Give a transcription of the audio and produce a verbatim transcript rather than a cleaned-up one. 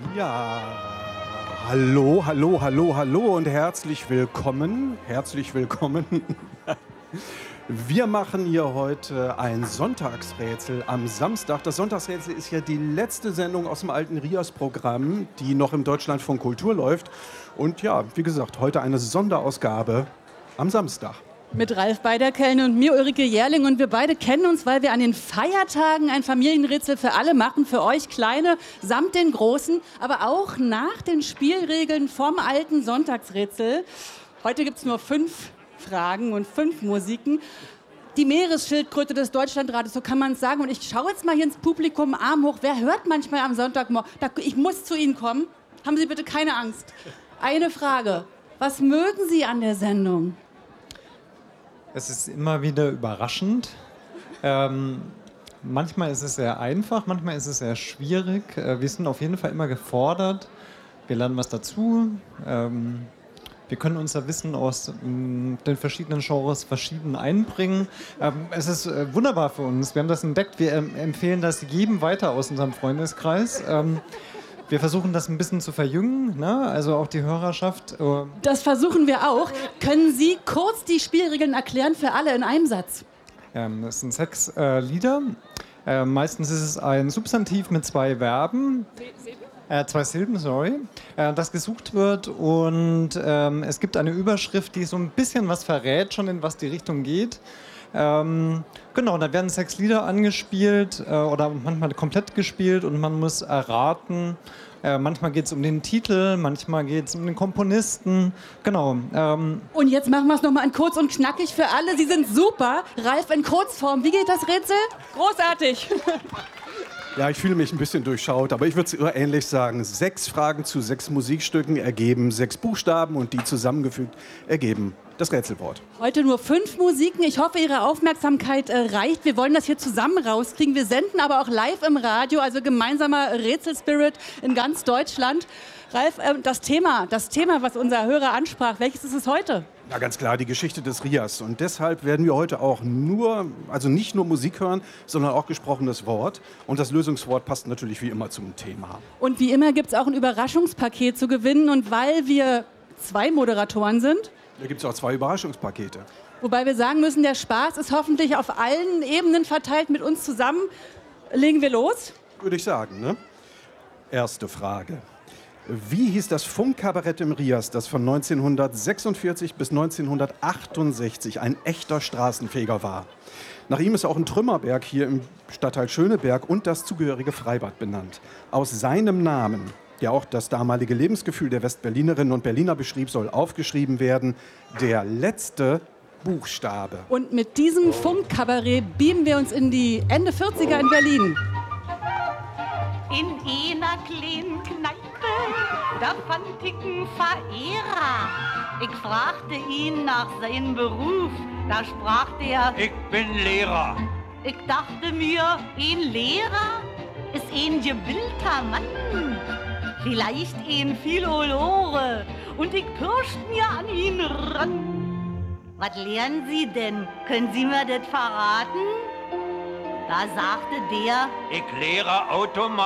Ja, hallo, hallo, hallo, hallo und herzlich willkommen, herzlich willkommen. Wir machen hier heute ein Sonntagsrätsel am Samstag. Das Sonntagsrätsel ist ja die letzte Sendung aus dem alten Rias-Programm, die noch im Deutschlandfunk Kultur läuft. Und ja, wie gesagt, heute eine Sonderausgabe am Samstag. Mit Ralf Beiderkellner und mir, Ulrike Jährling. Und wir beide kennen uns, weil wir an den Feiertagen ein Familienrätsel für alle machen, für euch Kleine samt den Großen, aber auch nach den Spielregeln vom alten Sonntagsrätsel. Heute gibt es nur fünf Fragen und fünf Musiken. Die Meeresschildkröte des Deutschlandrates, so kann man es sagen. Und ich schaue jetzt mal hier ins Publikum, Arm hoch. Wer hört manchmal am Sonntagmorgen? Ich muss zu Ihnen kommen. Haben Sie bitte keine Angst. Eine Frage. Was mögen Sie an der Sendung? Es ist immer wieder überraschend. Ähm, manchmal ist es sehr einfach, manchmal ist es sehr schwierig. Äh, wir sind auf jeden Fall immer gefordert. Wir lernen was dazu. Ähm, wir können unser Wissen aus ähm, den verschiedenen Genres verschieden einbringen. Ähm, es ist äh, wunderbar für uns. Wir haben das entdeckt. Wir ähm, empfehlen das jedem weiter aus unserem Freundeskreis. Ähm, Wir versuchen das ein bisschen zu verjüngen, ne? Also auch die Hörerschaft. Äh das versuchen wir auch. Können Sie kurz die Spielregeln erklären für alle in einem Satz? Ähm, das sind sechs äh, Lieder. Äh, meistens ist es ein Substantiv mit zwei Verben. Silben? Äh, zwei Silben, sorry. Äh, das gesucht wird und ähm, es gibt eine Überschrift, die so ein bisschen was verrät, schon in was die Richtung geht. Ähm, genau, da werden sechs Lieder angespielt äh, oder manchmal komplett gespielt und man muss erraten. Äh, manchmal geht es um den Titel, manchmal geht es um den Komponisten. Genau. Ähm. Und jetzt machen wir es nochmal in kurz und knackig für alle. Sie sind super. Ralf, in Kurzform. Wie geht das Rätsel? Großartig. Ja, ich fühle mich ein bisschen durchschaut, aber ich würde es ähnlich sagen. Sechs Fragen zu sechs Musikstücken ergeben sechs Buchstaben und die zusammengefügt ergeben das Rätselwort. Heute nur fünf Musiken. Ich hoffe, Ihre Aufmerksamkeit äh, reicht. Wir wollen das hier zusammen rauskriegen. Wir senden aber auch live im Radio, also gemeinsamer Rätselspirit in ganz Deutschland. Ralf, äh, das Thema, das Thema, was unser Hörer ansprach, welches ist es heute? Ja, ganz klar, die Geschichte des Rias. Und deshalb werden wir heute auch nur, also nicht nur Musik hören, sondern auch gesprochenes Wort. Und das Lösungswort passt natürlich wie immer zum Thema. Und wie immer gibt es auch ein Überraschungspaket zu gewinnen. Und weil wir zwei Moderatoren sind, da gibt es auch zwei Überraschungspakete. Wobei wir sagen müssen, der Spaß ist hoffentlich auf allen Ebenen verteilt mit uns zusammen. Legen wir los? Würde ich sagen, ne? Erste Frage. Wie hieß das Funkkabarett im Rias, das von neunzehnhundertsechsundvierzig bis neunzehnhundertachtundsechzig ein echter Straßenfeger war? Nach ihm ist auch ein Trümmerberg hier im Stadtteil Schöneberg und das zugehörige Freibad benannt. Aus seinem Namen, der auch das damalige Lebensgefühl der Westberlinerinnen und Berliner beschrieb, soll aufgeschrieben werden der letzte Buchstabe. Und mit diesem Funkkabarett beamen wir uns in die Ende vierziger in Berlin. In einer kleinen Kneipe, da fand ich einen Verehrer. Ich fragte ihn nach seinem Beruf, da sprach der: Ich bin Lehrer. Ich dachte mir, ein Lehrer ist ein gebildter Mann, vielleicht ein Philolore, und ich pirscht mir an ihn ran. Was lernen Sie denn? Können Sie mir das verraten? Da sagte der: Ich lehre Automat.